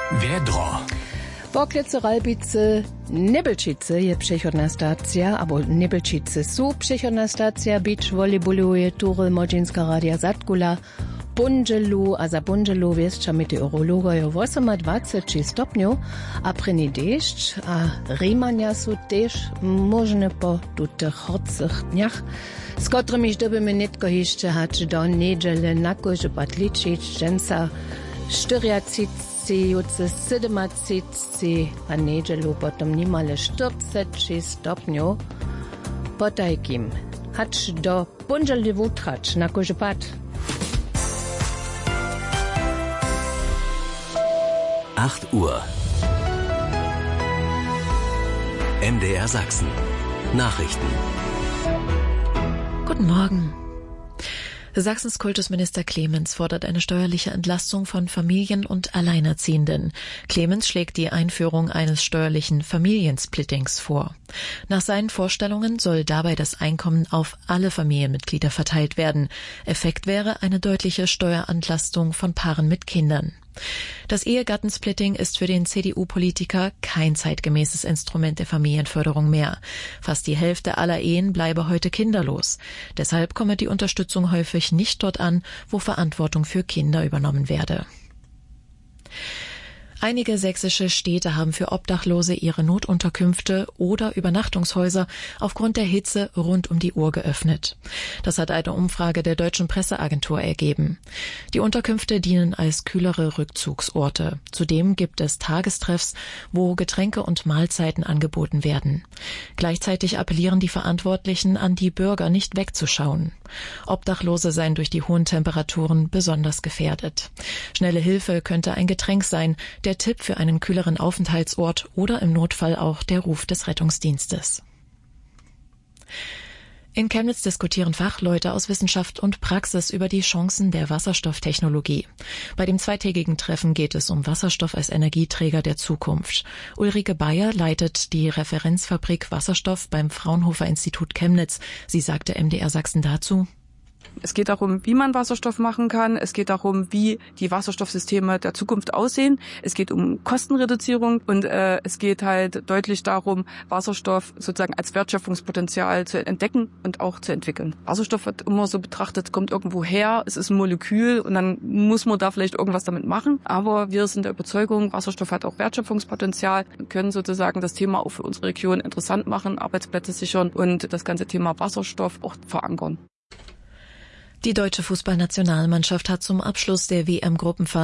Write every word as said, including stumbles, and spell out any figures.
Wer dra? Poklice Ralbice, Nebelčice je přechodná stacja, abo Nebelčice sú přechodná stacja, beach volejboluje Turel Modžinska radia Zatkula, Bunželu a za Bunželu viesča meteorologa je dwadzieścia osem stopňov a preni dešť a rímania sú tež možné po tutych horcich dniach, s ktorými dobíme netko ešte hať do nedele na kože patličiť, ženca štyridsať sedemdesiat a nedelu potom nimale štyridsať stopňov potajkim. Hač do Bunželi vutrač na kože pat. acht Uhr. M D R Sachsen. Nachrichten. Guten Morgen. Sachsens Kultusminister Clemens fordert eine steuerliche Entlastung von Familien und Alleinerziehenden. Clemens schlägt die Einführung eines steuerlichen Familiensplittings vor. Nach seinen Vorstellungen soll dabei das Einkommen auf alle Familienmitglieder verteilt werden. Effekt wäre eine deutliche Steuerentlastung von Paaren mit Kindern. Das Ehegattensplitting ist für den C D U-Politiker kein zeitgemäßes Instrument der Familienförderung mehr. Fast die Hälfte aller Ehen bleibe heute kinderlos. Deshalb komme die Unterstützung häufig nicht dort an, wo Verantwortung für Kinder übernommen werde. Einige sächsische Städte haben für Obdachlose ihre Notunterkünfte oder Übernachtungshäuser aufgrund der Hitze rund um die Uhr geöffnet. Das hat eine Umfrage der Deutschen Presseagentur ergeben. Die Unterkünfte dienen als kühlere Rückzugsorte. Zudem gibt es Tagestreffs, wo Getränke und Mahlzeiten angeboten werden. Gleichzeitig appellieren die Verantwortlichen an die Bürger, nicht wegzuschauen. Obdachlose seien durch die hohen Temperaturen besonders gefährdet. Schnelle Hilfe könnte ein Getränk sein, der Tipp für einen kühleren Aufenthaltsort oder im Notfall auch der Ruf des Rettungsdienstes. In Chemnitz diskutieren Fachleute aus Wissenschaft und Praxis über die Chancen der Wasserstofftechnologie. Bei dem zweitägigen Treffen geht es um Wasserstoff als Energieträger der Zukunft. Ulrike Bayer leitet die Referenzfabrik Wasserstoff beim Fraunhofer Institut Chemnitz. Sie sagte M D R Sachsen dazu: Es geht darum, wie man Wasserstoff machen kann. Es geht darum, wie die Wasserstoffsysteme der Zukunft aussehen. Es geht um Kostenreduzierung und äh, es geht halt deutlich darum, Wasserstoff sozusagen als Wertschöpfungspotenzial zu entdecken und auch zu entwickeln. Wasserstoff wird immer so betrachtet, kommt irgendwo her, es ist ein Molekül und dann muss man da vielleicht irgendwas damit machen. Aber wir sind der Überzeugung, Wasserstoff hat auch Wertschöpfungspotenzial. Wir können sozusagen das Thema auch für unsere Region interessant machen, Arbeitsplätze sichern und das ganze Thema Wasserstoff auch verankern. Die deutsche Fußballnationalmannschaft hat zum Abschluss der W M-Gruppenphase